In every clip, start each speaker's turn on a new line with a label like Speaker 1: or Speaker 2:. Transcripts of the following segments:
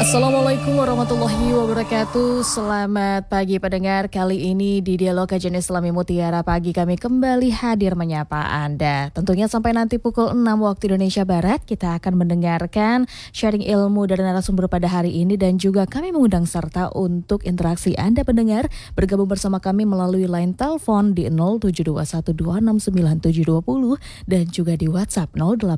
Speaker 1: Assalamualaikum warahmatullahi wabarakatuh. Selamat pagi pendengar. Kali ini di Dialog Kajian Islami Mutiara Pagi kami kembali hadir menyapa Anda. Tentunya sampai nanti pukul 6 waktu Indonesia Barat kita akan mendengarkan sharing ilmu dari narasumber pada hari ini, dan juga kami mengundang serta untuk interaksi Anda pendengar bergabung bersama kami melalui line telepon di 07212697720 dan juga di WhatsApp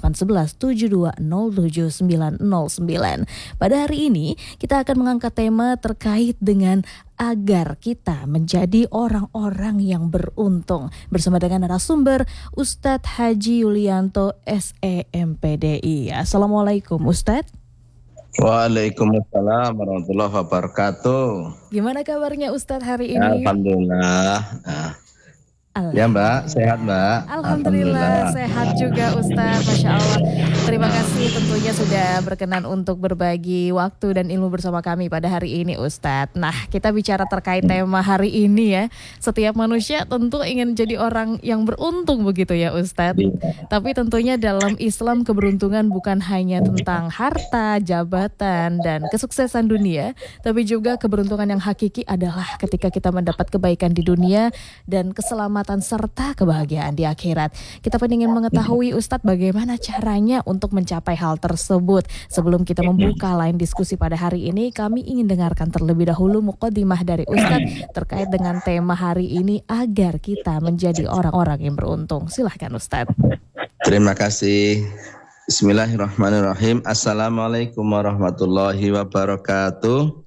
Speaker 1: 081172070909. Pada hari ini kita akan mengangkat tema terkait dengan agar kita menjadi orang-orang yang beruntung bersama dengan narasumber Ustadz Haji Yulianto SEMPDI. Assalamualaikum Ustadz.
Speaker 2: Waalaikumsalam warahmatullahi wabarakatuh.
Speaker 1: Gimana kabarnya Ustadz hari ini?
Speaker 2: Alhamdulillah. Ya Mbak, sehat Mbak?
Speaker 1: Alhamdulillah sehat juga Ustadz, Masya Allah. Terima kasih tentunya sudah berkenan untuk berbagi waktu dan ilmu bersama kami pada hari ini Ustadz. Nah, kita bicara terkait tema hari ini ya. Setiap manusia tentu ingin jadi orang yang beruntung begitu ya Ustadz. Tapi tentunya dalam Islam keberuntungan bukan hanya tentang harta, jabatan, dan kesuksesan dunia, tapi juga keberuntungan yang hakiki adalah ketika kita mendapat kebaikan di dunia dan keselamatan serta kebahagiaan di akhirat. Kita ingin mengetahui Ustadz bagaimana caranya untuk mencapai hal tersebut. Sebelum kita membuka line diskusi pada hari ini, kami ingin dengarkan terlebih dahulu muqaddimah dari Ustadz terkait dengan tema hari ini agar kita menjadi orang-orang yang beruntung. Silahkan Ustadz.
Speaker 2: Terima kasih. Bismillahirrahmanirrahim. Assalamualaikum warahmatullahi wabarakatuh.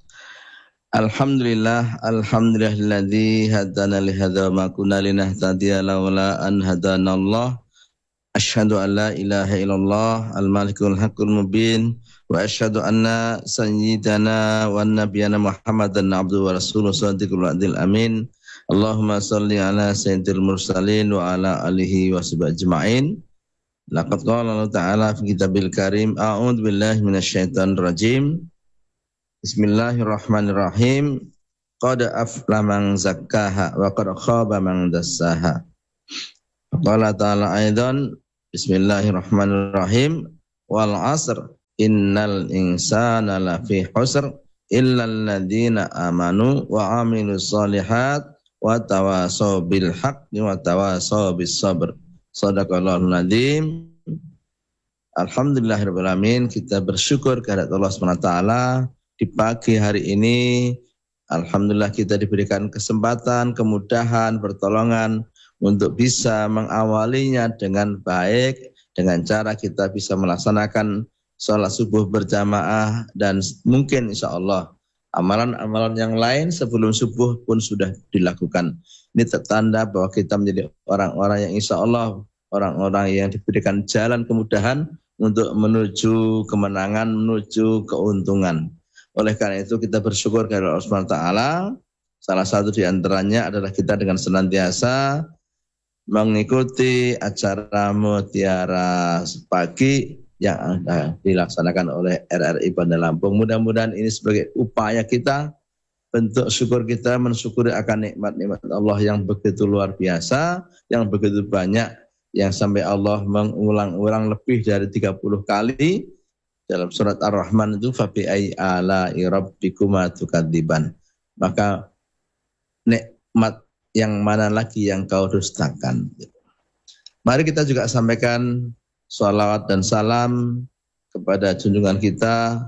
Speaker 2: Alhamdulillahilladzi hadana li hadza ma kunna linahtadiya laula an hadanallah. Asyhadu an la ilaha illallah al-malikul haqqul mubin wa asyhadu anna sayyidana wa nabiyyana Muhammadan abduhu wa rasuluhu shadiqul wa'dil amin. Allahumma shalli ala sayyidil mursalin wa ala alihi wa sahbihi ajma'in. Laqad qala Allah ta'ala fi kitabil karim a'udzu billahi minasyaitonir rajim. Bismillahirrahmanirrahim. Qad aflaha man zakkaha wa qad khaba man dassaha. Qala ta'ala aidan Bismillahirrahmanirrahim. Wal 'asr innal insana lafi khusr illa alladziina amanu wa 'amilus shalihat wa tawasaw bil haqqi wa tawasaw bis sabr. Shadaqallahul adzim. Alhamdulillahirabbil alamin. Kita bersyukur kehadirat Allah Subhanahu wa taala. Di pagi hari ini, alhamdulillah kita diberikan kesempatan, kemudahan, pertolongan untuk bisa mengawalinya dengan baik, dengan cara kita bisa melaksanakan sholat subuh berjamaah, dan mungkin insya Allah amalan-amalan yang lain sebelum subuh pun sudah dilakukan. Ini tertanda bahwa kita menjadi orang-orang yang insya Allah, orang-orang yang diberikan jalan kemudahan untuk menuju kemenangan, menuju keuntungan. Oleh karena itu kita bersyukur kepada Allah Subhanahu wa taala. Salah satu di antaranya adalah kita dengan senantiasa mengikuti acara Mutiara Pagi yang dilaksanakan oleh RRI Bandar Lampung. Mudah-mudahan ini sebagai upaya kita, bentuk syukur kita mensyukuri akan nikmat-nikmat Allah yang begitu luar biasa, yang begitu banyak, yang sampai Allah mengulang-ulang lebih dari 30 kali. Dalam surat Ar-Rahman itu fabi ayyi ala'i rabbikuma tukadziban. Maka nikmat yang mana lagi yang kau dustakan. Mari kita juga sampaikan shalawat dan salam kepada junjungan kita,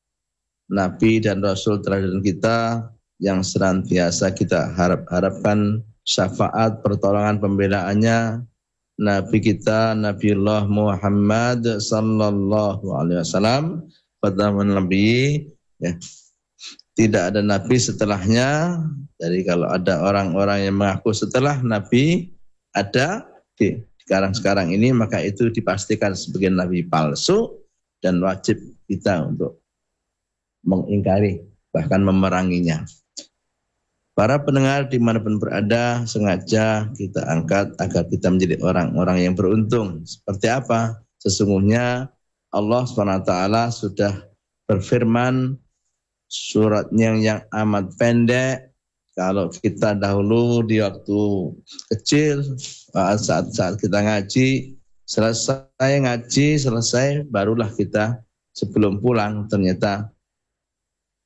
Speaker 2: Nabi dan Rasul teladan kita yang senantiasa kita harapkan syafaat, pertolongan, pembelaannya, Nabi kita Nabiullah Muhammad sallallahu alaihi wasallam, khatamun nabi, ya. Tidak ada nabi setelahnya. Jadi kalau ada orang-orang yang mengaku setelah nabi ada di sekarang ini, maka itu dipastikan sebagai nabi palsu dan wajib kita untuk mengingkari, bahkan memeranginya. Para pendengar dimanapun berada, sengaja kita angkat agar kita menjadi orang-orang yang beruntung. Seperti apa? Sesungguhnya Allah SWT sudah berfirman, suratnya yang amat pendek. Kalau kita dahulu di waktu kecil, saat kita ngaji, selesai barulah kita sebelum pulang ternyata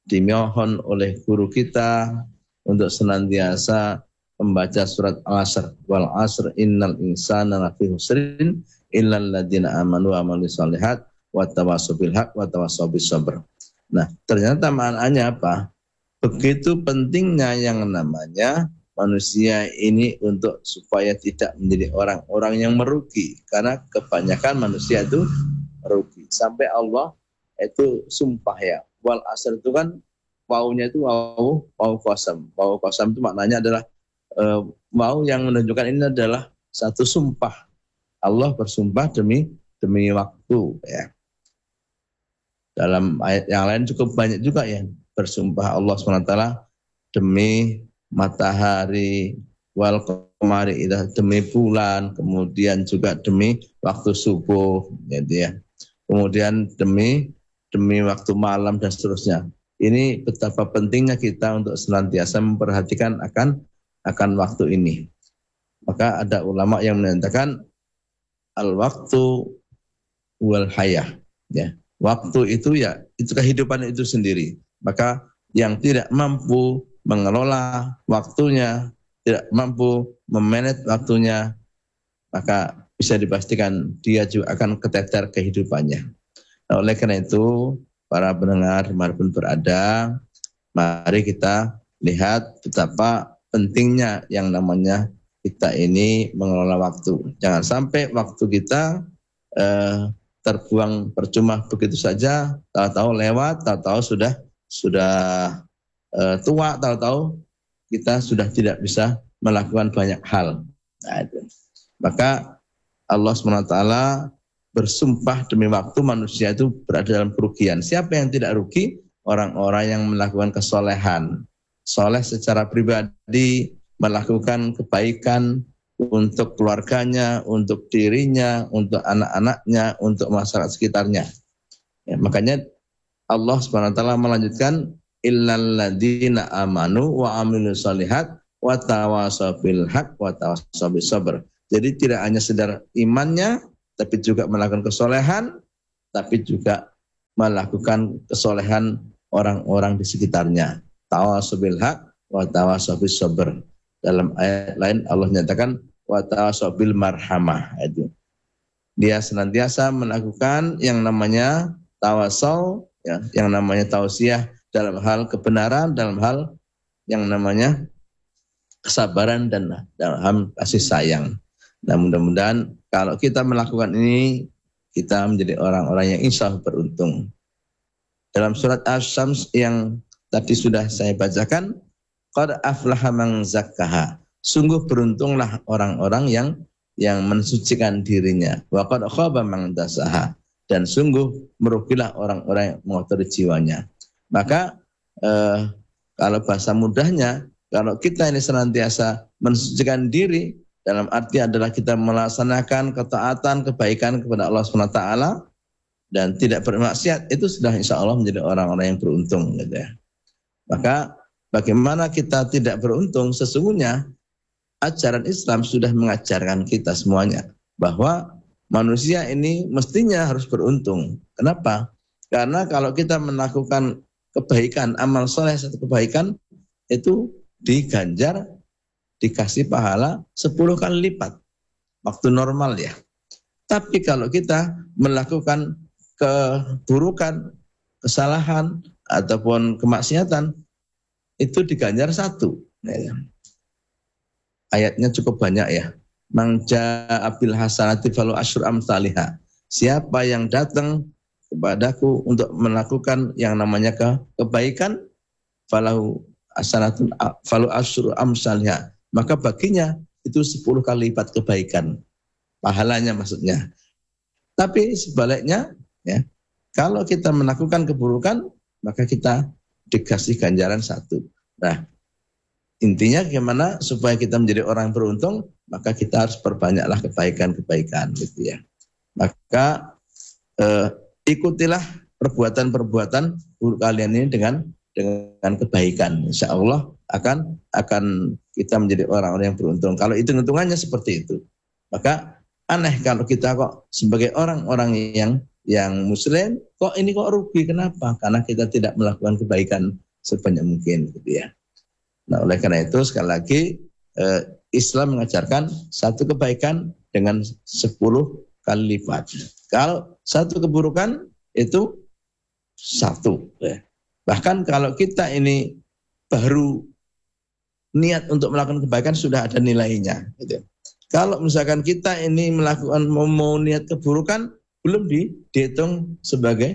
Speaker 2: dimohon oleh guru kita untuk senantiasa membaca surat Al-Asr. Wal 'asr innal insana lafi khusrin illal ladzina amanu wa amilus shalihat wa tawassaw bil haqq wa tawassaw bis sabr. Nah, ternyata maknanya apa? Begitu pentingnya yang namanya manusia ini untuk supaya tidak menjadi orang-orang yang merugi, karena kebanyakan manusia itu merugi. Sampai Allah itu sumpah ya. Wal 'asr itu kan wawunya itu wawu qasam. Wawu qasam itu maknanya adalah wawu yang menunjukkan ini adalah satu sumpah. Allah bersumpah demi waktu ya. Dalam ayat yang lain cukup banyak juga ya bersumpah Allah SWT demi matahari wal qamari, demi bulan, kemudian juga demi waktu subuh gitu ya. Kemudian demi waktu malam dan seterusnya. Ini betapa pentingnya kita untuk senantiasa memperhatikan akan waktu ini. Maka ada ulama yang menyatakan al-waktu wal hayah ya. Waktu itu ya, itu kehidupan itu sendiri. Maka yang tidak mampu mengelola waktunya, tidak mampu memanage waktunya, maka bisa dipastikan dia juga akan keteter kehidupannya. Nah, oleh karena itu, para pendengar dimanapun berada, mari kita lihat betapa pentingnya yang namanya kita ini mengelola waktu. Jangan sampai waktu kita terbuang percuma begitu saja, tahu-tahu lewat, tahu-tahu sudah tua, tahu-tahu kita sudah tidak bisa melakukan banyak hal. Nah, itu. Maka Allah SWT bersumpah demi waktu manusia itu berada dalam kerugian. Siapa yang tidak rugi? Orang-orang yang melakukan kesolehan. Soleh secara pribadi, melakukan kebaikan untuk keluarganya, untuk dirinya, untuk anak-anaknya, untuk masyarakat sekitarnya. Ya, makanya Allah SWT melanjutkan illal ladzina amanu wa amilus shalihat wa tawassaw bil haqq wa tawassaw bis sabr. Jadi tidak hanya sekedar imannya, tapi juga melakukan kesolehan, tapi juga melakukan kesolehan orang-orang di sekitarnya. Tawassaw bil haqq wa tawassaw bis sabr. Dalam ayat lain Allah nyatakan wa tawassaw bil marhamah. Itu. Dia senantiasa melakukan yang namanya tawassaw, ya, yang namanya tausiah dalam hal kebenaran, dalam hal yang namanya kesabaran dan dalam hal kasih sayang. Nah, mudah-mudahan kalau kita melakukan ini, kita menjadi orang-orang yang insya Allah beruntung. Dalam surat Asy-Syams yang tadi sudah saya bacakan, qad aflaha man zakkaha. Sungguh beruntunglah orang-orang yang mensucikan dirinya. Wa qad khaba man dasaha. Dan sungguh merugilah orang-orang yang mengotori jiwanya. Maka kalau bahasa mudahnya, kalau kita ini senantiasa mensucikan diri, dalam arti adalah kita melaksanakan ketaatan, kebaikan kepada Allah SWT dan tidak bermaksiat, itu sudah insya Allah menjadi orang-orang yang beruntung. Gitu ya. Maka bagaimana kita tidak beruntung? Sesungguhnya ajaran Islam sudah mengajarkan kita semuanya bahwa manusia ini mestinya harus beruntung. Kenapa? Karena kalau kita melakukan kebaikan, amal soleh satu kebaikan, itu diganjar, dikasih pahala 10 kali lipat. Waktu normal ya. Tapi kalau kita melakukan keburukan, kesalahan, ataupun kemaksiatan, itu diganjar 1. Ya. Ayatnya cukup banyak ya. Man jaa bil hasanati falahu asyru amsalihha. Siapa yang datang kepadaku untuk melakukan yang namanya kebaikan, falahu hasanatun falahu asyru amsalihha. Maka baginya itu 10 kali lipat kebaikan. Pahalanya maksudnya. Tapi sebaliknya ya, kalau kita melakukan keburukan, maka kita dikasih ganjaran 1. Nah, intinya gimana supaya kita menjadi orang beruntung, maka kita harus perbanyaklah kebaikan-kebaikan gitu ya. Maka ikutilah perbuatan-perbuatan buruk kalian ini dengan kebaikan. Insya Allah akan kita menjadi orang-orang yang beruntung. Kalau hitung-hitungannya seperti itu, maka aneh kalau kita kok sebagai orang-orang yang yang muslim, kok rugi, kenapa? Karena kita tidak melakukan kebaikan sebanyak mungkin gitu ya. Nah, oleh karena itu sekali lagi Islam mengajarkan satu kebaikan dengan 10 kali lipat. Kalau satu keburukan itu 1 ya. Bahkan kalau kita ini baru niat untuk melakukan kebaikan sudah ada nilainya gitu. Kalau misalkan kita ini melakukan mau niat keburukan, belum dihitung sebagai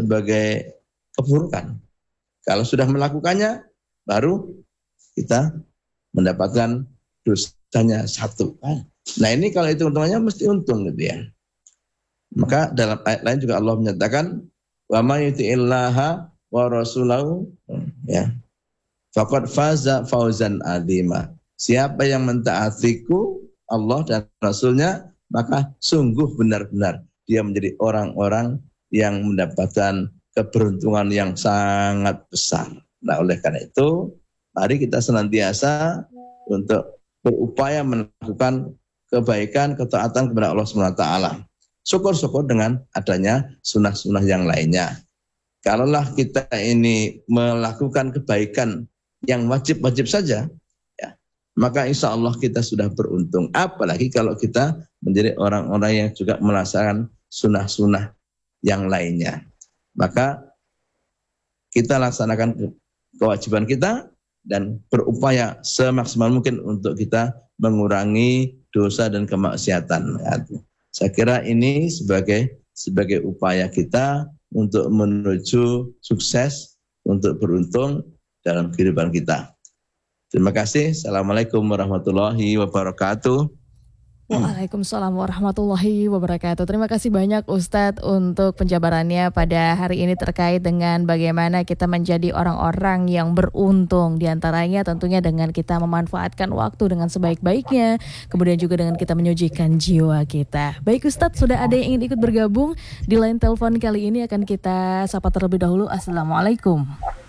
Speaker 2: keburukan. Kalau sudah melakukannya, baru kita mendapatkan dosanya 1. Nah ini kalau itu untungannya mesti untung gitu ya. Maka dalam ayat lain juga Allah menyatakan, wa may yuti'illaha wa rasulahu ya faqad faza fauzan azima. Siapa yang mentaatiku Allah dan Rasulnya, maka sungguh benar-benar dia menjadi orang-orang yang mendapatkan keberuntungan yang sangat besar. Nah, oleh karena itu, mari kita senantiasa untuk berupaya melakukan kebaikan, ketaatan kepada Allah SWT. Syukur-syukur dengan adanya sunnah-sunnah yang lainnya. Kalaulah kita ini melakukan kebaikan yang wajib-wajib saja, ya, maka insya Allah kita sudah beruntung. Apalagi kalau kita menjadi orang-orang yang juga melaksanakan sunnah-sunnah yang lainnya. Maka kita laksanakan kewajiban kita dan berupaya semaksimal mungkin untuk kita mengurangi dosa dan kemaksiatan. Saya kira ini sebagai upaya kita untuk menuju sukses, untuk beruntung dalam kehidupan kita. Terima kasih. Assalamualaikum warahmatullahi wabarakatuh.
Speaker 1: Waalaikumsalam warahmatullahi wabarakatuh. Terima kasih banyak Ustadz untuk penjabarannya pada hari ini terkait dengan bagaimana kita menjadi orang-orang yang beruntung. Di antaranya tentunya dengan kita memanfaatkan waktu dengan sebaik-baiknya, kemudian juga dengan kita menyucikan jiwa kita. Baik Ustadz, sudah ada yang ingin ikut bergabung di line telepon kali ini, akan kita sapa terlebih dahulu. Assalamualaikum.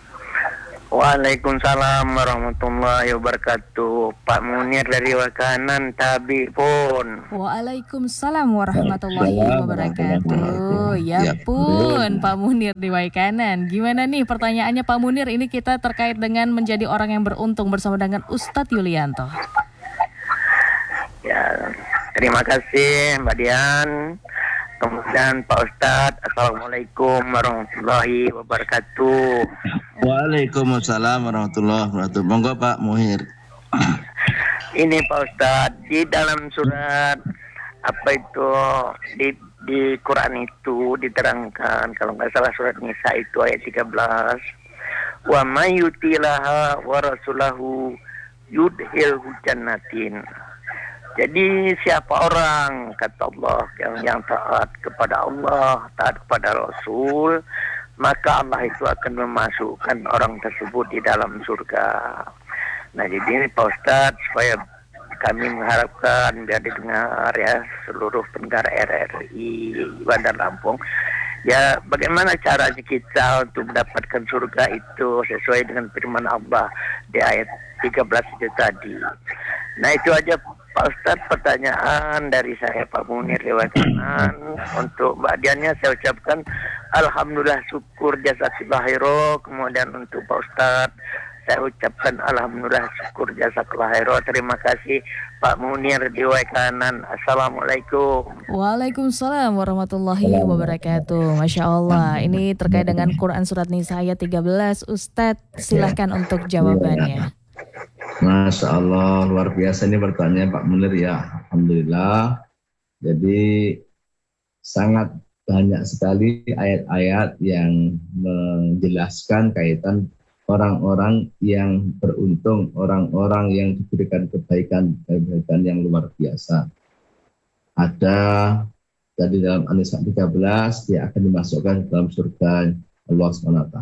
Speaker 3: Waalaikumsalam warahmatullahi wabarakatuh. Pak Munir dari Wakanan Tabi pun.
Speaker 1: Waalaikumsalam warahmatullahi wabarakatuh. Ya pun Pak Munir di Wakanan. Gimana nih pertanyaannya Pak Munir? Ini kita terkait dengan menjadi orang yang beruntung bersama dengan Ustadz Yulianto.
Speaker 3: Ya, terima kasih Mbak Dian. Kemudian Pak Ustadz, Assalamualaikum warahmatullahi wabarakatuh.
Speaker 2: Waalaikumsalam warahmatullahi wabarakatuh. Monggo Pak Muhir.
Speaker 3: Ini Pak Ustadz, di dalam surat apa itu di Quran itu diterangkan, kalau nggak salah surat Nisa itu ayat 13, wa may yutilaha wa rasulahu yudhilhu jannatin. Jadi siapa orang, kata Allah, yang taat kepada Allah, taat kepada Rasul, maka Allah itu akan memasukkan orang tersebut di dalam surga. Nah jadi ini Pak Ustadz, supaya kami mengharapkan biar didengar ya seluruh pendengar RRI Bandar Lampung. Ya bagaimana caranya kita untuk mendapatkan surga itu sesuai dengan firman Allah di ayat 13 itu tadi. Nah itu aja Pak Ustadz pertanyaan dari saya Pak Munir lewat kanan. Untuk Mbak Diannya saya ucapkan alhamdulillah, syukur jazakallahu khairan. Kemudian untuk Pak Ustadz saya ucapkan alhamdulillah, syukur jazakallahu khairan. Terima kasih Pak Munir di kanan. Assalamualaikum.
Speaker 1: Waalaikumsalam warahmatullahi wabarakatuh. Masya Allah. Ini terkait dengan Quran surat Nisa ayat 13. Ustadz silahkan untuk jawabannya.
Speaker 2: Masya Allah, luar biasa ini pertanyaan Pak Munir ya. Alhamdulillah. Jadi sangat banyak sekali ayat-ayat yang menjelaskan kaitan orang-orang yang beruntung, orang-orang yang diberikan kebaikan yang luar biasa. Ada tadi dalam An-Nisa 13, dia akan dimasukkan ke dalam surga Allah SWT.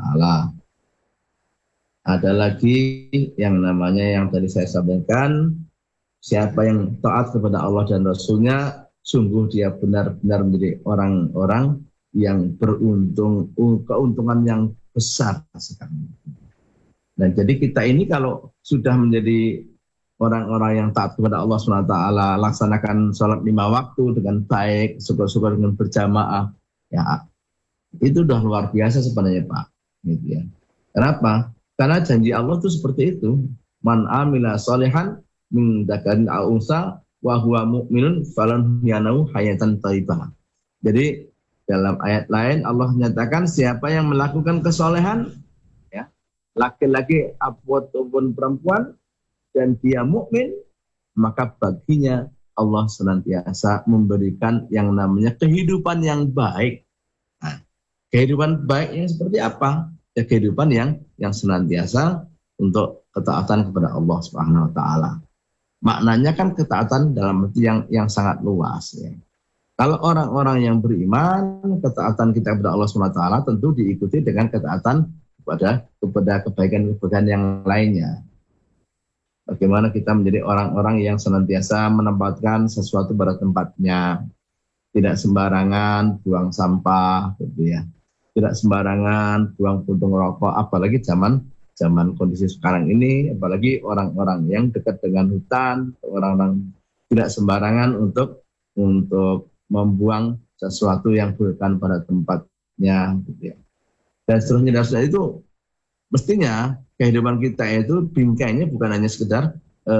Speaker 2: Ada lagi yang namanya yang tadi saya sampaikan, siapa yang taat kepada Allah dan Rasulnya, sungguh dia benar-benar menjadi orang-orang yang beruntung, keuntungan yang besar sekali. Dan jadi kita ini kalau sudah menjadi orang-orang yang taat kepada Allah SWT, laksanakan sholat 5 waktu dengan baik, syukur-syukur dengan berjamaah, Ya, itu udah luar biasa sebenarnya Pak. Gitu ya. Kenapa? Karena janji Allah itu seperti itu. Man amila solihan min dzakarin aw unsa wa huwa mu'minun falanhyanau hayatan thayyibah. Jadi dalam ayat lain Allah menyatakan siapa yang melakukan kesolehan, ya, laki-laki ataupun perempuan, dan dia mukmin, maka baginya Allah senantiasa memberikan yang namanya kehidupan yang baik. Nah, kehidupan baik yang seperti apa? Ya, kehidupan yang senantiasa untuk ketaatan kepada Allah Subhanahu wa taala. Maknanya kan ketaatan dalam arti yang sangat luas ya. Kalau orang-orang yang beriman, ketaatan kita kepada Allah Subhanahu wa taala tentu diikuti dengan ketaatan kepada kebaikan-kebaikan yang lainnya. Bagaimana kita menjadi orang-orang yang senantiasa menempatkan sesuatu pada tempatnya, tidak sembarangan buang sampah, gitu ya. Tidak sembarangan buang puntung rokok, apalagi zaman kondisi sekarang ini, apalagi orang-orang yang dekat dengan hutan, orang-orang tidak sembarangan untuk membuang sesuatu yang bukan pada tempatnya, gitu ya. Dan seterusnya itu mestinya kehidupan kita itu bingkainya bukan hanya sekedar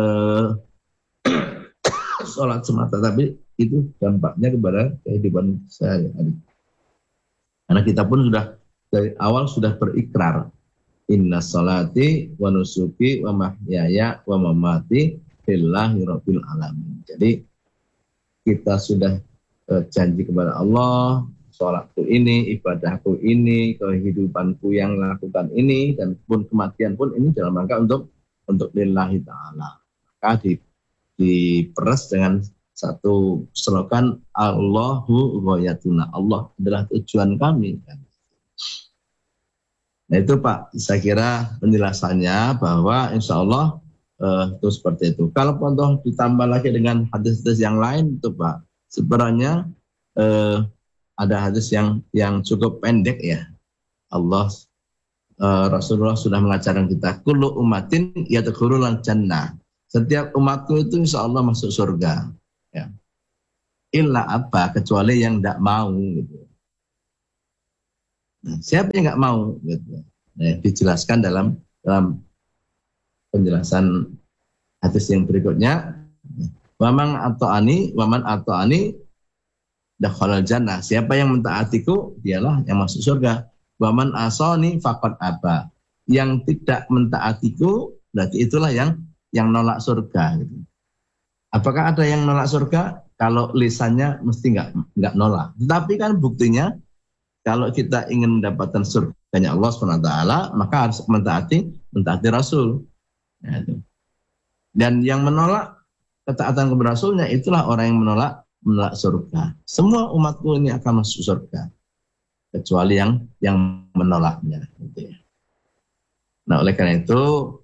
Speaker 2: sholat semata, tapi itu dampaknya kepada kehidupan sehari-hari. Karena kita pun sudah dari awal sudah berikrar, inna sholati wa nusuki wa mahyaya wa mamati lillahi rabbil alamin. Jadi kita sudah janji kepada Allah, sholatku ini, ibadahku ini, kehidupanku yang lakukan ini, dan pun kematian pun ini dalam rangka untuk lillahi ta'ala. Maka diperas dengan satu slogan, Allahu ghayatuna, Allah adalah tujuan kami. Nah itu Pak, saya kira penjelasannya bahwa insya Allah itu seperti itu. Kalau contoh ditambah lagi dengan hadis-hadis yang lain itu Pak, sebenarnya ada hadis yang cukup pendek ya. Rasulullah sudah mengajarkan kita, kullu ummatin yadkhulul jannah. Setiap umatku itu insya Allah masuk surga. Ya. Illa apa, kecuali yang tidak mau. Gitu. Nah, siapa yang nggak mau? Gitu. Nah, dijelaskan dalam penjelasan hadis yang berikutnya. Waman ata'ani dakhalal jannah. Siapa yang mentaatiku, dialah yang masuk surga. Waman asani faqad aba. Yang tidak mentaatiku, berarti itulah yang nolak surga. Gitu. Apakah ada yang nolak surga? Kalau lisannya mesti nggak nolak. Tetapi kan buktinya kalau kita ingin mendapatkan surganya Allah SWT, maka harus mentaati Rasul. Ya, itu. Dan yang menolak ketaatan kepada Rasulnya itulah orang yang menolak surga. Semua umatku ini akan masuk surga, kecuali yang menolaknya. Gitu ya. Nah oleh karena itu,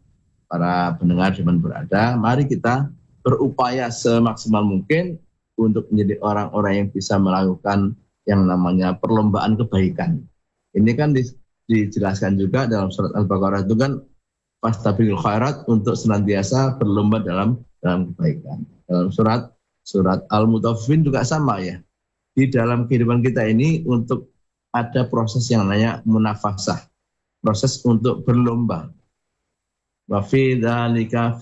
Speaker 2: para pendengar dimanapun berada, mari kita berupaya semaksimal mungkin untuk menjadi orang-orang yang bisa melakukan yang namanya perlombaan kebaikan. Ini kan dijelaskan juga dalam surat Al-Baqarah itu kan fastabiqul khairat, untuk senantiasa berlomba dalam kebaikan. Dalam surat Al-Mutaffifin juga sama ya. Di dalam kehidupan kita ini untuk ada proses yang namanya munafasah, proses untuk berlomba. Wa fi dzalika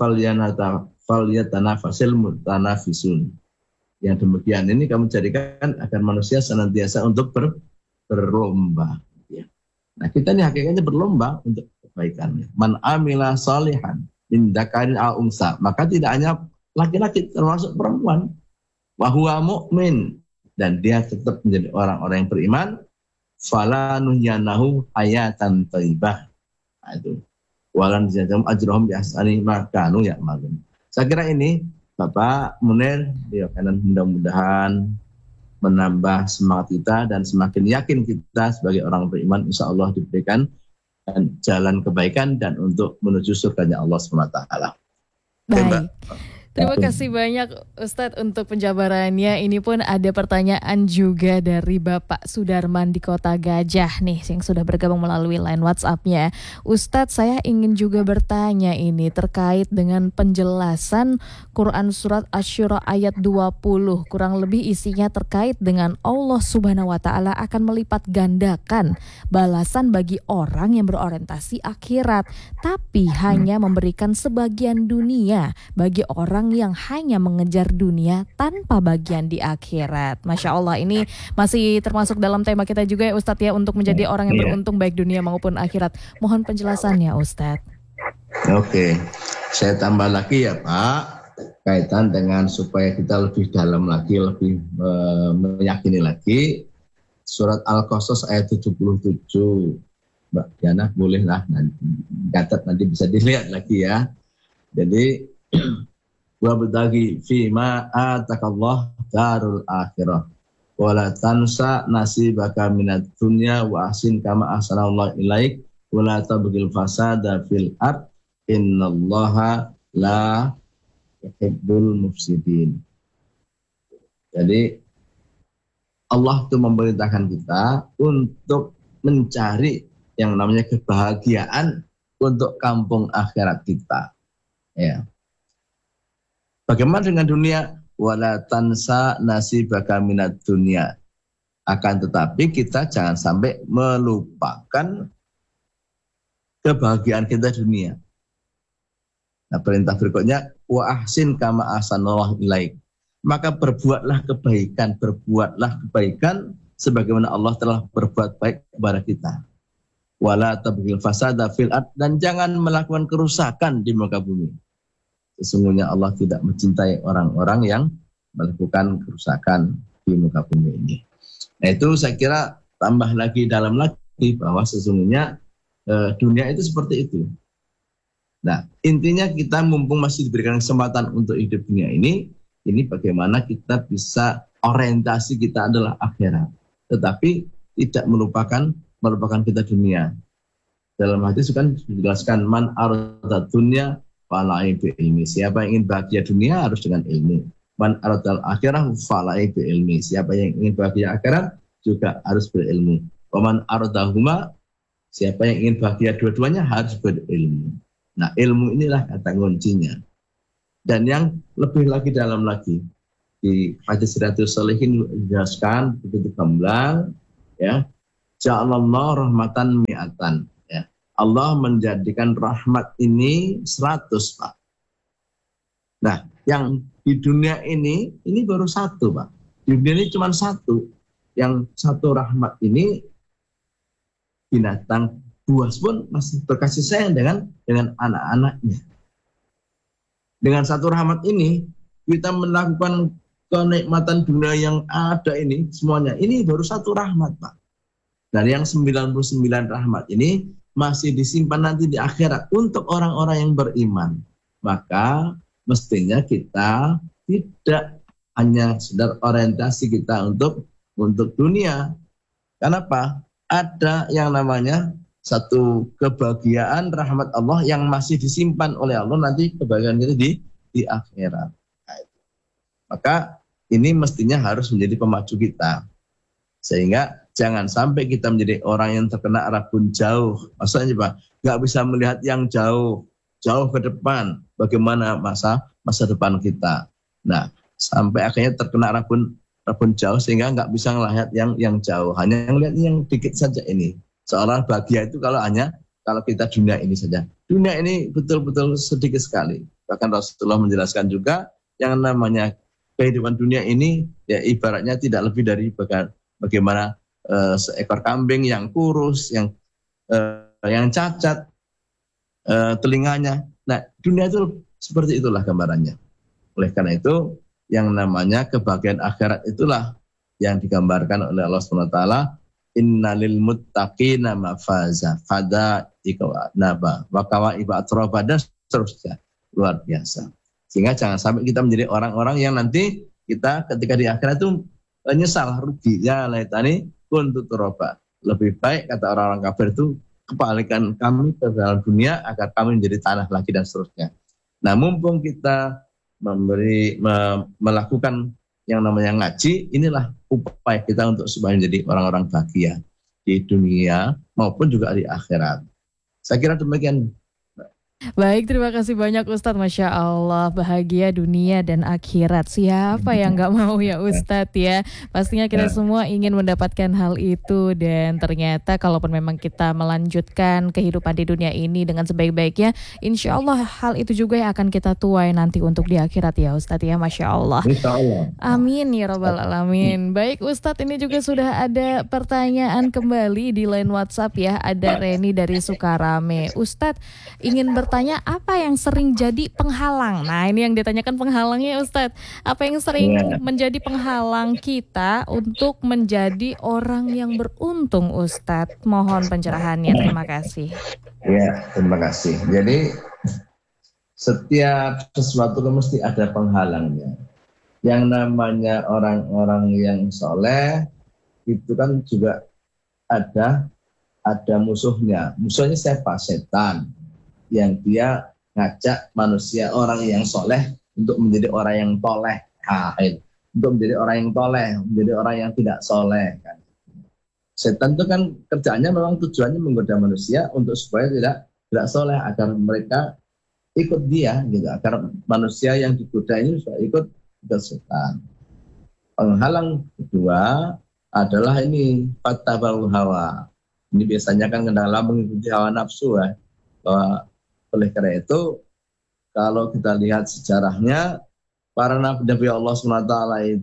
Speaker 2: falyatanafasil mutanafisun. Yang demikian ini kamu jadikan agar manusia senantiasa untuk berlomba. Ya. Nah kita ini hakikatnya berlomba untuk kebaikan. Man amila sholihan min dzakarin aw unsa, maka tidak hanya laki-laki, termasuk perempuan. Wa huwa mu'min, dan dia tetap menjadi orang-orang yang beriman. Fala nuhyanahu hayatan thayyibah. Nah, itu. Walan jazam ajrohum bi ahsani ma kanu ya'malun. Saya kira ini Bapak Munir, ya, karena mudah-mudahan menambah semangat kita dan semakin yakin kita sebagai orang beriman, insya Allah diberikan jalan kebaikan dan untuk menuju surganya Allah SWT.
Speaker 1: Baik. Terima kasih banyak Ustadz untuk penjabarannya. Ini pun ada pertanyaan juga dari Bapak Sudarman di Kota Gajah nih yang sudah bergabung melalui line WhatsApp-nya. Ustadz, saya ingin juga bertanya ini terkait dengan penjelasan Quran Surat Asy-Syura ayat 20. Kurang lebih isinya terkait dengan Allah Subhanahu wa Ta'ala akan melipat gandakan balasan bagi orang yang berorientasi akhirat, tapi hanya memberikan sebagian dunia bagi orang yang hanya mengejar dunia tanpa bagian di akhirat. Masya Allah, ini masih termasuk dalam tema kita juga ya Ustadz ya, untuk menjadi orang yang beruntung baik dunia maupun akhirat. Mohon penjelasannya Ustadz.
Speaker 2: Oke, saya tambah lagi ya Pak, kaitan dengan supaya kita lebih dalam lagi, lebih meyakini lagi. Surat Al-Qasas ayat 77. Mbak Diana bolehlah catat, nanti bisa dilihat lagi ya. Jadi wa bagi fi ma atakallah darul akhirah wa la tansa nasibaka minad dunya wa ahsin kama ahsanallahu ilaik wa la tabghil fasada fil ard innallaha la yuhibbul mufsidin. Jadi Allah itu memerintahkan kita untuk mencari yang namanya kebahagiaan untuk kampung akhirat kita. Ya. Bagaimana dengan dunia? Wala tansa nasibaka minad dunya. Akan tetapi kita jangan sampai melupakan kebahagiaan kita dunia. Nah, perintah berikutnya wa ahsin kama ahsanallahu ilaik. Maka berbuatlah kebaikan sebagaimana Allah telah berbuat baik kepada kita. Wala tabghil fasada fil ard, dan jangan melakukan kerusakan di muka bumi. Sesungguhnya Allah tidak mencintai orang-orang yang melakukan kerusakan di muka bumi ini. Nah itu saya kira tambah lagi dalam lagi bahwa sesungguhnya dunia itu seperti itu. Nah intinya kita mumpung masih diberikan kesempatan untuk hidup dunia ini bagaimana kita bisa orientasi kita adalah akhirat. Tetapi tidak melupakan kita dunia. Dalam hadis kan dijelaskan man arada dunya fala'i bi ilmi. Siapa yang ingin bahagia dunia harus dengan ilmu. Man aradal akhirah fala'i bi ilmi. Siapa yang ingin bahagia akhirat juga harus berilmu. Wa man aradahuma, siapa yang ingin bahagia dua-duanya harus berilmu. Nah, ilmu inilah kata kuncinya. Dan yang lebih lagi dalam lagi di hadis Riyadhus Shalihin dijelaskan begitu gamblang ya. Ja'alallahu rahmatan mi'atan. Allah menjadikan rahmat ini 100, Pak. Nah, yang di dunia ini baru satu, Pak. Di dunia ini cuma satu. Yang satu rahmat ini, binatang buas pun masih berkasih sayang dengan anak-anaknya. Dengan satu rahmat ini, kita melakukan kenikmatan dunia yang ada ini, semuanya. Ini baru satu rahmat, Pak. Dan yang 99 rahmat ini masih disimpan nanti di akhirat untuk orang-orang yang beriman. Maka mestinya kita tidak hanya sekedar orientasi kita untuk dunia. Kenapa? Ada yang namanya satu kebahagiaan rahmat Allah yang masih disimpan oleh Allah nanti kebahagiaan itu di akhirat. Maka ini mestinya harus menjadi pemacu kita. Sehingga jangan sampai kita menjadi orang yang terkena rabun jauh. Maksudnya Pak, nggak bisa melihat yang jauh ke depan. Bagaimana masa depan kita. Nah, sampai akhirnya terkena rabun jauh sehingga nggak bisa melihat yang jauh. Hanya melihat yang dikit saja ini. Seolah bahagia itu kalau kita dunia ini saja. Dunia ini betul-betul sedikit sekali. Bahkan Rasulullah menjelaskan juga yang namanya kehidupan dunia ini ya ibaratnya tidak lebih dari bagaimana seekor kambing yang kurus, yang cacat telinganya. Nah, dunia itu seperti itulah gambarannya. Oleh karena itu, yang namanya kebahagiaan akhirat itulah yang digambarkan oleh Allah SWT. Innalil muttaqina mafaza fada naba wakawa iba atroba dan seterusnya. Luar biasa. Sehingga jangan sampai kita menjadi orang-orang yang nanti kita ketika di akhirat itu nyesal, rugi. Ya laitani kuntu turaba. Lebih baik kata orang-orang kafir itu kebalikan kami ke dalam dunia agar kami menjadi tanah lagi dan seterusnya. Nah, mumpung kita melakukan yang namanya ngaji, inilah upaya kita untuk supaya menjadi orang-orang bahagia di dunia maupun juga di akhirat. Saya kira demikian.
Speaker 1: Baik, terima kasih banyak Ustadz. Masya Allah, bahagia dunia dan akhirat. Siapa yang gak mau ya Ustadz ya? Pastinya kita semua ingin mendapatkan hal itu. Dan ternyata kalaupun memang kita melanjutkan kehidupan di dunia ini dengan sebaik-baiknya, insya Allah hal itu juga yang akan kita tuai nanti untuk di akhirat ya Ustadz ya. Masya Allah. Amin ya Rabbal Alamin. Baik Ustadz, ini juga sudah ada pertanyaan kembali di line WhatsApp ya. Ada Reni dari Sukarame. Ustadz ingin bertanya, apa yang sering jadi penghalang? Nah, ini yang ditanyakan penghalangnya Ustadz. Apa yang sering menjadi penghalang kita untuk menjadi orang yang beruntung Ustadz? Mohon pencerahannya, terima kasih.
Speaker 2: Ya, terima kasih. Jadi setiap sesuatu kan mesti ada penghalangnya. Yang namanya orang-orang yang soleh itu kan juga ada musuhnya. Musuhnya siapa? Setan. Yang dia ngajak manusia orang yang soleh untuk menjadi orang yang toleh, untuk menjadi orang yang toleh, menjadi orang yang tidak soleh. Kan. Setan itu kan kerjaannya memang tujuannya menggoda manusia untuk supaya tidak soleh, agar mereka ikut dia, gitu, agar manusia yang digoda ini supaya ikut setan. Penghalang kedua adalah ini fattaba'u hawa. Ini biasanya kan kendala mengikuti hawa nafsu ya. Bahwa oleh karena itu, kalau kita lihat sejarahnya, para nabi Allah SWT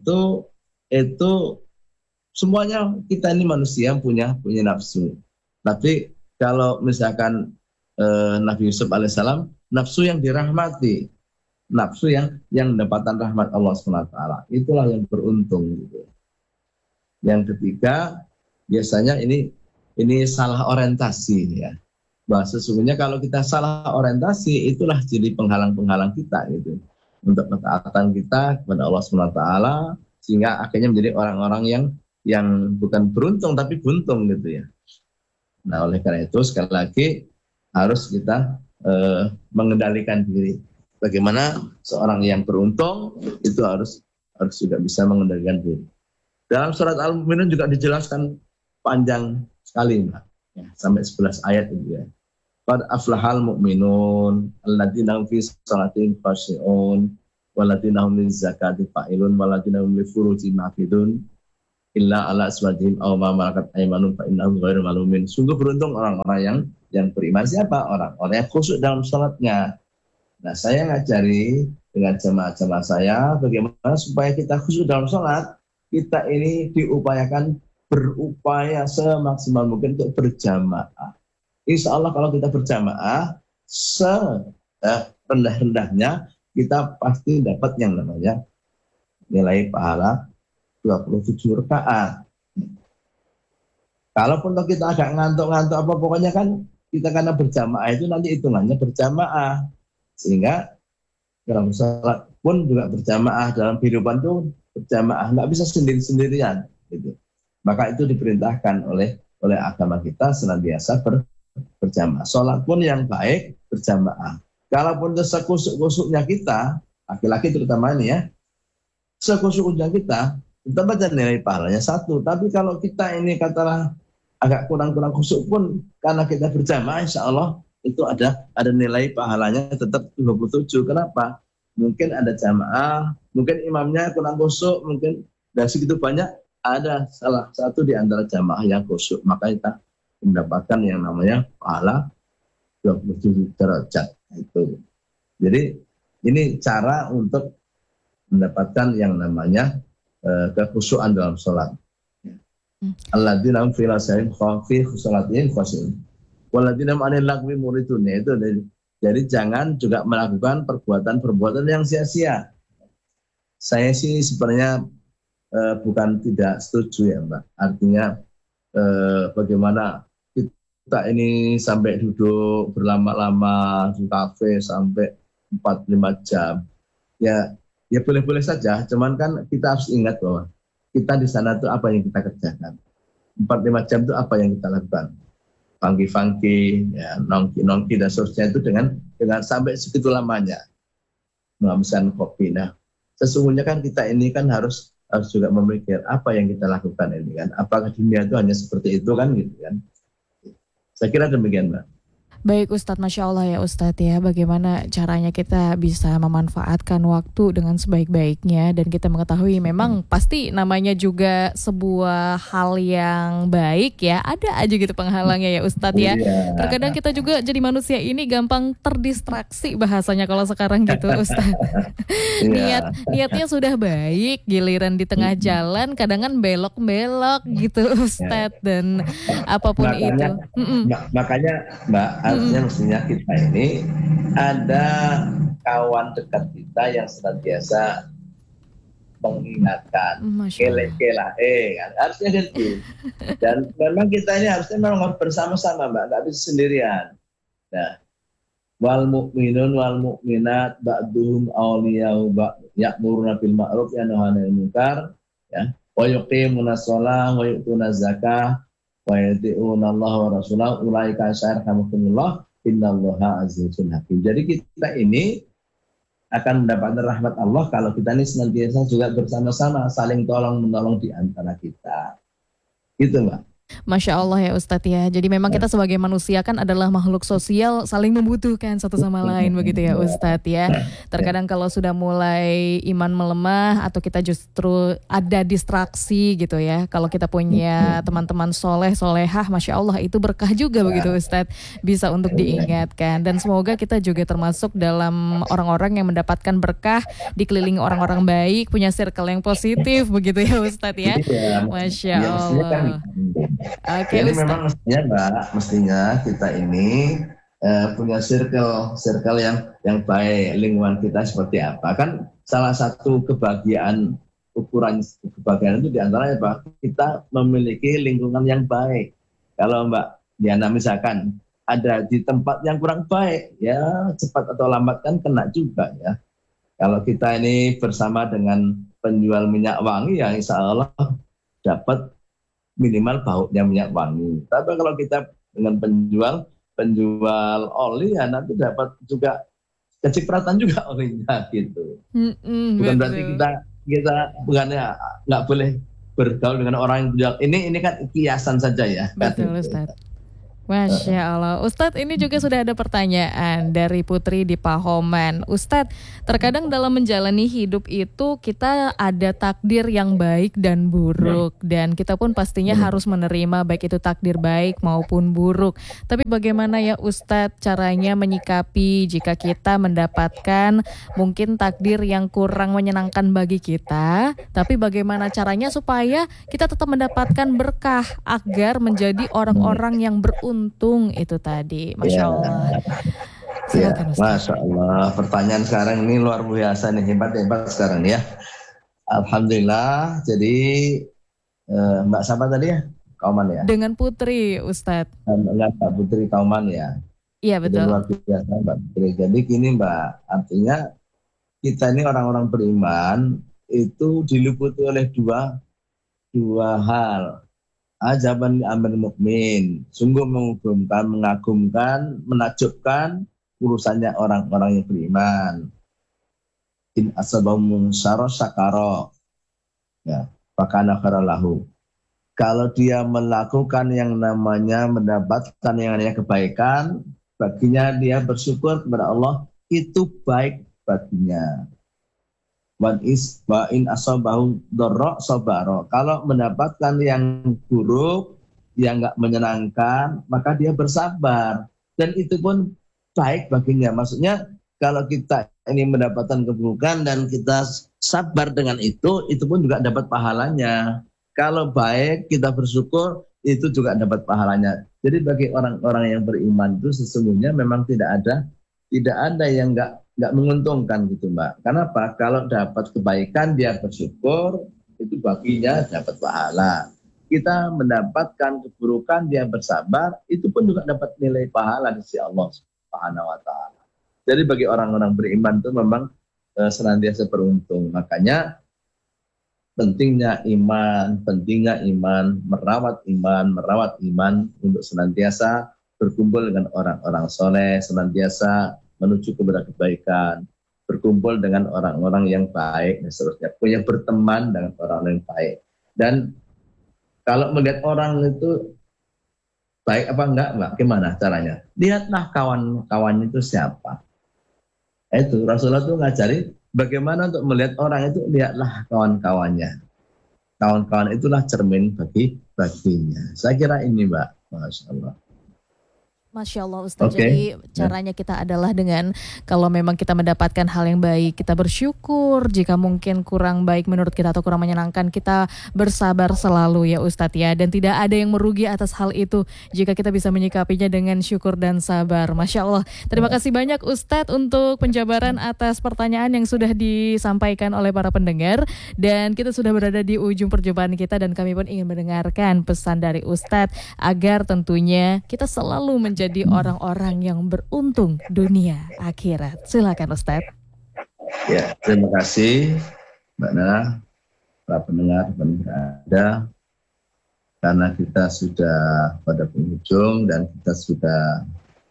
Speaker 2: itu semuanya kita ini manusia punya nafsu. Tapi kalau misalkan Nabi Yusuf alaihissalam, nafsu yang dirahmati, nafsu yang mendapatkan rahmat Allah SWT, itulah yang beruntung. Gitu. Yang ketiga, biasanya ini salah orientasi ya. Bahwa sesungguhnya kalau kita salah orientasi, itulah jadi penghalang-penghalang kita gitu untuk ketaatan kita kepada Allah SWT, sehingga akhirnya menjadi orang-orang yang bukan beruntung tapi buntung gitu ya. Nah, oleh karena itu sekali lagi harus kita mengendalikan diri. Bagaimana seorang yang beruntung itu harus juga bisa mengendalikan diri. Dalam surat Al-Mu'minun juga dijelaskan panjang sekali, Mbak. Ya, sampai 11 ayat itu ya. Qad aflahal mu'minun alladzina hum fi shalatihim khashi'un walladzina hum lizakati fa'ilun walladzina hum li furujihim hafidun illa ala azwajihim aw ma malakat aymanuhum fa innahum ghairu malumin. Sungguh beruntung orang-orang yang beriman. Siapa? Orang-orang yang khusyuk dalam salatnya. Nah, saya ngajari dengan jemaah-jemaah saya bagaimana supaya kita khusyuk dalam salat. Kita ini berupaya semaksimal mungkin untuk berjamaah. Insya Allah kalau kita berjamaah, serendah-rendahnya kita pasti dapat yang namanya nilai pahala 27 rakaat. Kalaupun kita agak ngantuk-ngantuk apa pokoknya kan kita karena berjamaah itu nanti hitungannya berjamaah. Sehingga dalam sholat pun juga berjamaah, dalam kehidupan itu berjamaah, nggak bisa sendiri-sendirian. Gitu. Maka itu diperintahkan oleh agama kita senantiasa berjamaah. Sholat pun yang baik berjamaah. Kalaupun sekusuk-kusuknya kita, laki-laki terutama ini ya, sekusuk-kusuknya kita baca nilai pahalanya 1. Tapi kalau kita ini katalah agak kurang-kurang kusuk pun karena kita berjamaah, insya Allah itu ada nilai pahalanya tetap 27. Kenapa? Mungkin ada jamaah, mungkin imamnya kurang kusuk, mungkin dari segitu banyak ada salah satu di antara jamaah yang kusuk, maka kita mendapatkan yang namanya pahala 27 derajat itu. Jadi ini cara untuk mendapatkan yang namanya kekhusyuan dalam sholat. Alladzina hum fi sholatihim khashi'un walladzina hum 'anil lagwi muridun. Itu jadi jangan juga melakukan perbuatan-perbuatan yang sia-sia. Saya sih sebenarnya bukan tidak setuju ya Mbak. Artinya bagaimana kita ini sampai duduk berlama-lama di kafe sampai 4-5 jam. Ya boleh-boleh saja, cuman kan kita harus ingat bahwa kita di sana tuh apa yang kita kerjakan. 4-5 jam itu apa yang kita lakukan. Funky, ya, nongki dan seterusnya itu dengan sampai segitu lamanya. menghabiskan kopi. Nah, sesungguhnya kan kita ini kan harus juga memikir apa yang kita lakukan ini kan. Apakah dunia itu hanya seperti itu kan gitu kan. Saya kira demikian, Mbak.
Speaker 1: Baik Ustadz, Masya Allah ya Ustadz ya, bagaimana caranya kita bisa memanfaatkan waktu dengan sebaik-baiknya, dan kita mengetahui memang pasti namanya juga sebuah hal yang baik ya, ada aja gitu penghalangnya ya Ustadz ya. Terkadang kita juga jadi manusia ini gampang terdistraksi bahasanya kalau sekarang gitu Ustadz. Niatnya sudah baik, giliran di tengah jalan kadang kan belok-belok gitu Ustadz, dan apapun itu.
Speaker 2: Makanya Mbak, artinya mestinya kita ini ada kawan dekat kita yang senantiasa mengingatkan, kan, harusnya gitu. Dan memang kita ini harusnya memang bersama-sama, Mbak, nggak bisa sendirian. Nah, wal mu'minun wal mu'minat ba'duhum awliya'u ya'muruna bil ma'ruf wa yanhauna 'anil munkar, ya, wa yuqimuna shalah wa yu'tuna zakah wa yuti'una Allah wa rasulahu ulaika asyarhamullah innallaha azizun hakim. Jadi kita ini akan mendapatkan rahmat Allah kalau kita ini senantiasa juga bersama-sama saling tolong-menolong di antara kita. Gitu, Mbak.
Speaker 1: Masya Allah ya Ustadz ya. Jadi memang kita sebagai manusia kan adalah makhluk sosial, saling membutuhkan satu sama lain begitu ya Ustadz ya. Terkadang kalau sudah mulai iman melemah atau kita justru ada distraksi gitu ya, kalau kita punya teman-teman soleh solehah, Masya Allah itu berkah juga begitu Ustadz, bisa untuk diingatkan. Dan semoga kita juga termasuk dalam orang-orang yang mendapatkan berkah, dikelilingi orang-orang baik, punya circle yang positif begitu ya Ustadz ya. Masya Allah.
Speaker 2: Oke, jadi memang mestinya Mbak, mestinya kita ini punya circle yang baik, lingkungan kita seperti apa. Kan salah satu ukuran kebahagiaan itu diantaranya Mbak, kita memiliki lingkungan yang baik. Kalau Mbak Diana misalkan ada di tempat yang kurang baik, ya cepat atau lambat kan kena juga ya. Kalau kita ini bersama dengan penjual minyak wangi, ya insya Allah dapat minimal baunya minyak wangi. Tapi kalau kita dengan penjual oli, ya nanti dapat juga kecipratan juga olinya gitu. Bukan berarti kita bukannya nggak boleh bergaul dengan orang yang penjual. Ini kan kiasan saja ya.
Speaker 1: Betul Ustaz. Masya Allah. Ustadz, ini juga sudah ada pertanyaan dari Putri di Pahoman. Ustadz, terkadang dalam menjalani hidup itu kita ada takdir yang baik dan buruk, dan kita pun pastinya harus menerima baik itu takdir baik maupun buruk. Tapi bagaimana ya Ustadz caranya menyikapi jika kita mendapatkan mungkin takdir yang kurang menyenangkan bagi kita, tapi bagaimana caranya supaya kita tetap mendapatkan berkah agar menjadi orang-orang yang beruntung itu tadi. Masya Allah.
Speaker 2: Silakan, Masya Allah. Pertanyaan sekarang ini luar biasa nih, hebat sekarang ya. Alhamdulillah. Jadi Mbak siapa tadi ya? Kauman ya?
Speaker 1: Dengan Putri, Ustadz.
Speaker 2: Enggak, Mbak Putri Kauman ya.
Speaker 1: Iya betul.
Speaker 2: Jadi luar biasa Mbak Putri. Jadi gini Mbak, artinya kita ini orang-orang beriman itu diliputi oleh dua hal. Ajaban amr mukmin, sungguh mengagumkan, menakjubkan urusannya orang-orang yang beriman. In asabahum syarra syakara, ya, fakana khairan. Kalau dia melakukan yang namanya mendapatkan yang namanya kebaikan, baginya dia bersyukur kepada Allah, itu baik baginya. Wa in asabahu dharra sabara. Kalau mendapatkan yang buruk, yang enggak menyenangkan, maka dia bersabar, dan itu pun baik baginya. Maksudnya kalau kita ini mendapatkan keburukan dan kita sabar dengan itu pun juga dapat pahalanya. Kalau baik kita bersyukur, itu juga dapat pahalanya. Jadi bagi orang-orang yang beriman itu sesungguhnya memang tidak ada yang nggak menguntungkan gitu Mbak. Karena apa? Kalau dapat kebaikan dia bersyukur, itu baginya dapat pahala. Kita mendapatkan keburukan dia bersabar, itu pun juga dapat nilai pahala di sisi Allah Subhanahu wa taala. Jadi bagi orang-orang beriman itu memang senantiasa beruntung. Makanya pentingnya iman, merawat iman untuk senantiasa berkumpul dengan orang-orang soleh, senantiasa menuju kepada kebaikan. berkumpul dengan orang-orang yang baik dan seterusnya, punya berteman dengan orang yang baik. Dan kalau melihat orang itu baik apa enggak, gimana caranya? Lihatlah kawan-kawan itu siapa. Itu Rasulullah itu ngajari bagaimana untuk melihat orang itu, lihatlah kawan-kawannya. Kawan-kawan itulah cermin baginya. Saya kira ini, Mbak. Masya Allah.
Speaker 1: Masya Allah Ustaz, jadi caranya kita adalah dengan kalau memang kita mendapatkan hal yang baik, kita bersyukur. Jika mungkin kurang baik menurut kita atau kurang menyenangkan, kita bersabar selalu ya Ustaz ya. Dan tidak ada yang merugi atas hal itu jika kita bisa menyikapinya dengan syukur dan sabar. Masya Allah. Terima kasih banyak Ustaz untuk penjabaran atas pertanyaan yang sudah disampaikan oleh para pendengar. Dan kita sudah berada di ujung perjumpaan kita dan kami pun ingin mendengarkan pesan dari Ustaz agar tentunya kita selalu menjadi orang-orang yang beruntung dunia akhirat. Silakan Ustaz.
Speaker 2: Ya, terima kasih Mbak Nana, para pendengar ada, karena kita sudah pada penghujung dan kita sudah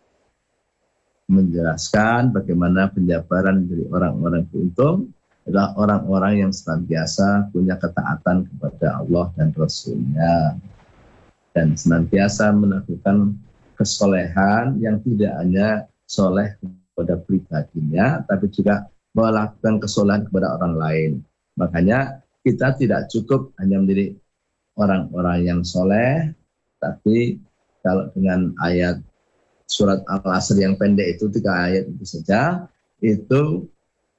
Speaker 2: menjelaskan bagaimana penjabaran dari orang-orang beruntung adalah orang-orang yang senantiasa punya ketaatan kepada Allah dan Rasul-Nya dan senantiasa melakukan kesolehan yang tidak hanya soleh kepada pribadinya, tapi juga melakukan kesolehan kepada orang lain. Makanya kita tidak cukup hanya menjadi orang-orang yang soleh, tapi kalau dengan ayat surat Al-Asr yang pendek itu 3 ayat itu saja, itu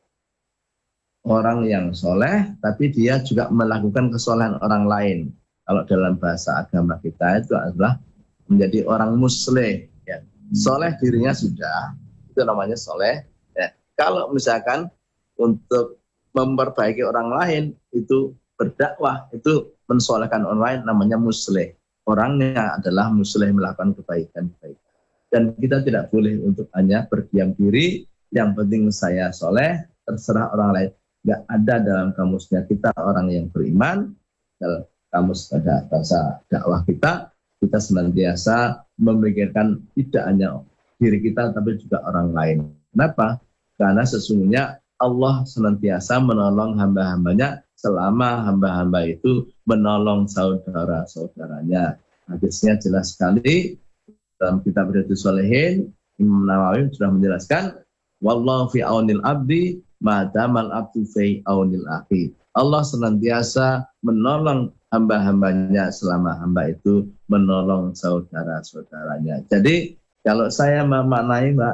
Speaker 2: orang yang soleh, tapi dia juga melakukan kesolehan orang lain. Kalau dalam bahasa agama kita itu adalah menjadi orang musleh, ya. Soleh dirinya sudah, itu namanya soleh. Ya. Kalau misalkan untuk memperbaiki orang lain, itu berdakwah, itu mensolehkan orang lain, namanya musleh. Orangnya adalah musleh, melakukan kebaikan. Dan kita tidak boleh untuk hanya berdiam diri, yang penting saya soleh, terserah orang lain. Nggak ada dalam kamusnya kita orang yang beriman, dalam kamus pada bahasa dakwah kita senantiasa memikirkan tidak hanya diri kita tapi juga orang lain. Kenapa? Karena sesungguhnya Allah senantiasa menolong hamba-hambanya selama hamba-hamba itu menolong saudara-saudaranya. Hadisnya jelas sekali dalam kitab Riyadhus Shalihin, Imam Nawawi sudah menjelaskan, wallahu fi aunil abdi ma damal abdu fi aunil akhi. Allah senantiasa menolong hamba-hambanya selama hamba itu menolong saudara-saudaranya. Jadi kalau saya memaknai, Mbak,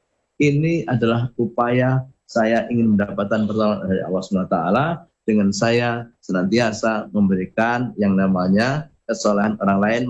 Speaker 2: ini adalah upaya saya ingin mendapatkan pertolongan dari Allah SWT dengan saya senantiasa memberikan yang namanya kesolehan orang lain,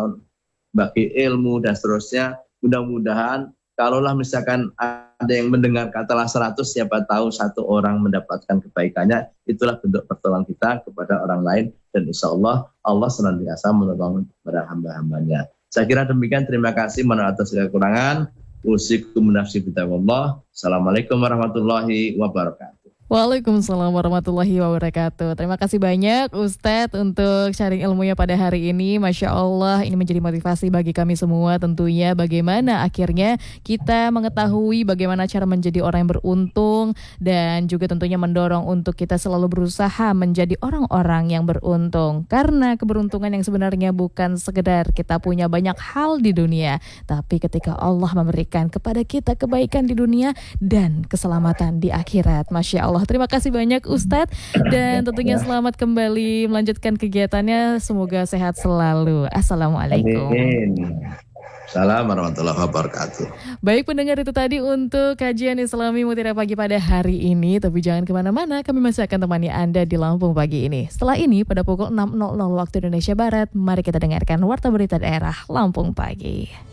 Speaker 2: membagi ilmu dan seterusnya. Mudah-mudahan kalaulah misalkan ada yang mendengar katalah 100, siapa tahu 1 orang mendapatkan kebaikannya, itulah bentuk pertolongan kita kepada orang lain, dan insya Allah Allah senantiasa menolong kepada hamba-hambanya. Saya kira demikian, terima kasih, mohon atas segala kekurangan. Usikum nafsi bitaqwallah. Assalamualaikum warahmatullahi wabarakatuh.
Speaker 1: Waalaikumsalam warahmatullahi wabarakatuh. Terima kasih banyak Ustadz untuk sharing ilmunya pada hari ini. Masya Allah, ini menjadi motivasi bagi kami semua tentunya. Bagaimana akhirnya kita mengetahui bagaimana cara menjadi orang yang beruntung. Dan juga tentunya mendorong untuk kita selalu berusaha menjadi orang-orang yang beruntung. Karena keberuntungan yang sebenarnya bukan sekedar kita punya banyak hal di dunia, tapi ketika Allah memberikan kepada kita kebaikan di dunia dan keselamatan di akhirat. Masya Allah. Terima kasih banyak Ustadz, dan tentunya selamat kembali melanjutkan kegiatannya. Semoga sehat selalu. Assalamualaikum.
Speaker 2: Assalamualaikum warahmatullahi wabarakatuh.
Speaker 1: Baik pendengar, itu tadi untuk kajian Islami Mutiara Pagi pada hari ini. Tapi jangan kemana-mana, kami masih akan temani Anda di Lampung Pagi ini. Setelah ini pada pukul 6.00 waktu Indonesia Barat, mari kita dengarkan Warta Berita Daerah Lampung Pagi.